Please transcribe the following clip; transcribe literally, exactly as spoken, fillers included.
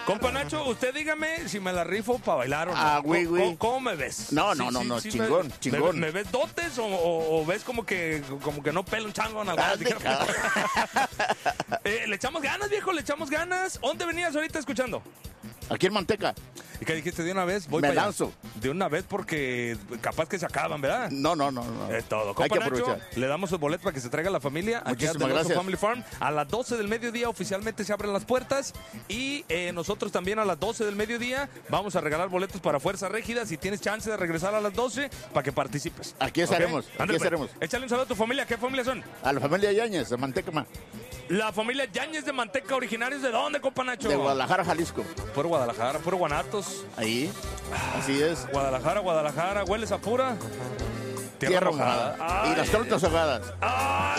Compa Nacho, usted dígame si me la rifo para bailar o no. Ah, güey, güey. ¿Cómo, cómo me ves? No, no, Sí, no, sí, no, sí chingón, me, chingón. ¿Me, me ves dotes o, o, o ves como que como que no pela un chango en la Ande, eh, Le echamos ganas, viejo, le echamos ganas. ¿Dónde venías ahorita escuchando? Aquí en Manteca. ¿Y qué dijiste de una vez? Voy Me para allá. lanzo. De una vez porque capaz que se acaban, ¿verdad? No, no, no, no. Es todo. Hay Compa que Nacho, aprovechar. le damos el boleto para que se traiga la familia. Aquí a Muchísimas The Loso gracias. Family Farm. A las doce del mediodía oficialmente se abren las puertas. Y eh, nosotros también a las doce del mediodía vamos a regalar boletos para Fuerza Régida. Si tienes chance de regresar a las doce, para que participes. Aquí estaremos, ¿Ok? aquí Ándale, pues. estaremos. Échale un saludo a tu familia. ¿Qué familia son? A la familia Yáñez, de Manteca, ma. La familia Yáñez de Manteca, originarios de dónde, compa Nacho? De Guadalajara, Jalisco. Puro Guadalajara, puro Guanatos. Ahí, así es. Guadalajara, Guadalajara, hueles a pura tierra, Tierra mojada. mojada. Y las tortas ahogadas. ¡Ay!